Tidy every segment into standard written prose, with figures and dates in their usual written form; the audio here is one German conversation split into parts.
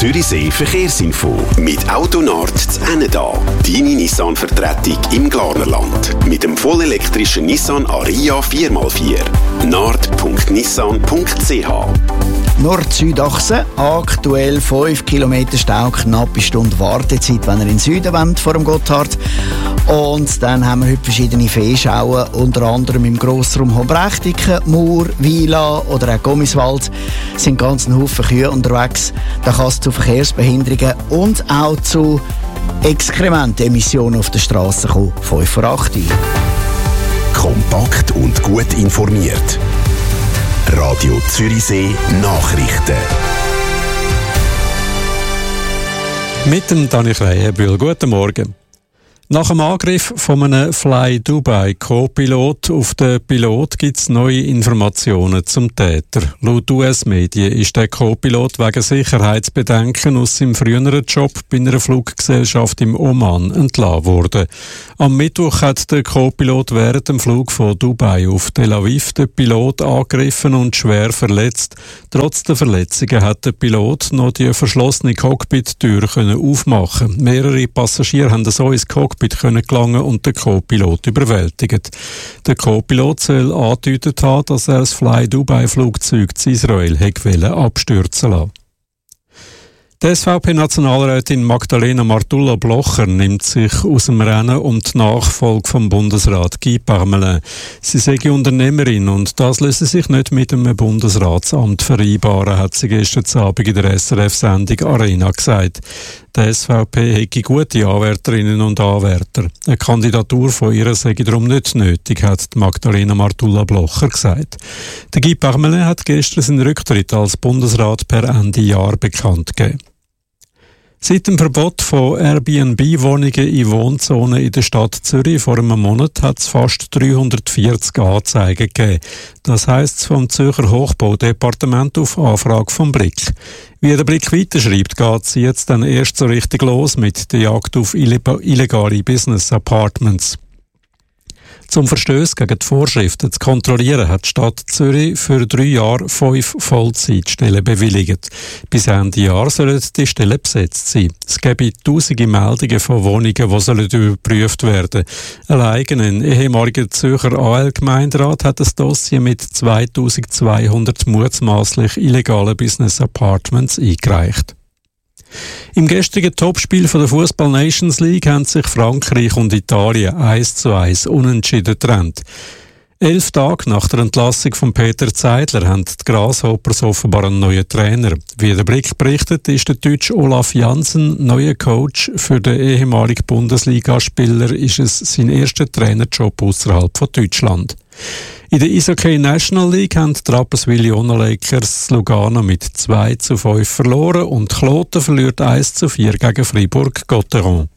Zürichsee Verkehrsinfo mit Autonard zu Enneda. Deine Nissan-Vertretung im Glarnerland. Mit dem vollelektrischen Nissan Ariya 4x4. nord.nissan.ch. Nord-Süd-Achse, aktuell 5 Kilometer Stau, knappe Stunde Wartezeit, wenn ihr in den Süden wollt, vor dem Gotthard. Und dann haben wir heute verschiedene Fehlschauen, unter anderem im Grossraum Hombrechdicke, Mur, Wila oder auch Gommiswald. Es sind ganz ein Haufen Kühe unterwegs. Da kann es zu Verkehrsbehinderungen und auch zu Exkrementemissionen auf der Straße kommen. 5 vor 8 Uhr. Kompakt und gut informiert. Radio Zürichsee Nachrichten. Mit dem Dani Kreienbühl. Guten Morgen. Nach dem Angriff von einem Fly Dubai Co-Pilot auf den Pilot gibt es neue Informationen zum Täter. Laut US-Medien ist der Co-Pilot wegen Sicherheitsbedenken aus seinem früheren Job bei einer Fluggesellschaft im Oman entlassen worden. Am Mittwoch hat der Co-Pilot während dem Flug von Dubai auf Tel Aviv den Pilot angegriffen und schwer verletzt. Trotz der Verletzungen hat der Pilot noch die verschlossene Cockpit-Tür aufmachen. Mehrere Passagiere haben so ins Cockpit gelangen und den Co-Pilot überwältigt. Der Co-Pilot soll angedeutet haben, dass er das Fly Dubai-Flugzeug zu Israel abstürzen lassen. Die SVP-Nationalrätin Magdalena Martulla-Blocher nimmt sich aus dem Rennen um die Nachfolge vom Bundesrat Guy Parmelin. Sie sei Unternehmerin und das lasse sich nicht mit einem Bundesratsamt vereinbaren, hat sie gestern Abend in der SRF-Sendung Arena gesagt. Die SVP hätte gute Anwärterinnen und Anwärter. Eine Kandidatur von ihr sei darum nicht nötig, hat Magdalena Martulla-Blocher gesagt. Der Guy Parmelin hat gestern seinen Rücktritt als Bundesrat per Ende Jahr bekannt gegeben. Seit dem Verbot von Airbnb-Wohnungen in Wohnzonen in der Stadt Zürich vor einem Monat hat es fast 340 Anzeigen gegeben. Das heisst vom Zürcher Hochbaudepartement auf Anfrage vom Blick. Wie der Blick weiterschreibt, geht es jetzt dann erst so richtig los mit der Jagd auf illegale Business Apartments. Zum Verstöß gegen die Vorschriften zu kontrollieren, hat die Stadt Zürich für 3 Jahre 5 Vollzeitstellen bewilligt. Bis Ende Jahr sollen die Stellen besetzt sein. Es gäbe tausende Meldungen von Wohnungen, die sollen überprüft werden. Allein ein ehemaliger Zürcher AL-Gemeinderat hat ein Dossier mit 2200 mutmaßlich illegalen Business Apartments eingereicht. Im gestrigen Topspiel von der Fußball Nations League haben sich Frankreich und Italien 1:1 unentschieden getrennt. 11 Tage nach der Entlassung von Peter Zeidler haben die Grasshoppers offenbar einen neuen Trainer. Wie der Blick berichtet, ist der Deutsche Olaf Jansen neuer Coach. Für den ehemaligen Bundesligaspieler ist es sein erster Trainerjob außerhalb von Deutschland. In der Eishockey National League haben die Rapperswil Jona Lakers Lugano mit 2:5 verloren und Kloten verliert 1:4 gegen Fribourg-Gotteron.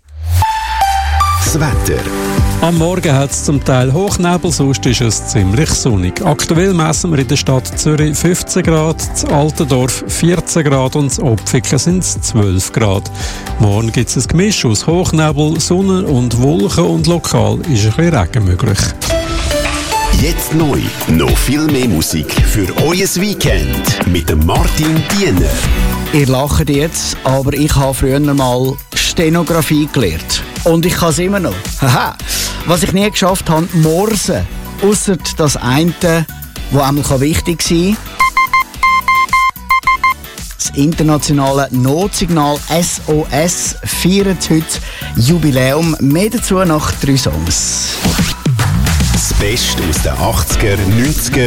Das Wetter. Am Morgen hat es zum Teil Hochnebel, sonst ist es ziemlich sonnig. Aktuell messen wir in der Stadt Zürich 15 Grad, in Altendorf 14 Grad und in Opfiken sind es 12 Grad. Morgen gibt es ein Gemisch aus Hochnebel, Sonne und Wolken und lokal ist ein bisschen Regen möglich. Jetzt neu, noch viel mehr Musik für euer Weekend mit dem Martin Diener. Ihr lacht jetzt, aber ich habe früher mal Stenografie gelernt. Und ich kann es immer noch. Haha. Was ich nie geschafft habe, Morse. Ausser das eine, das einmal wichtig sein kann. Das internationale Notsignal SOS feiert heute Jubiläum. Mehr dazu nach 3 Songs. Das Beste aus den 80er, 90er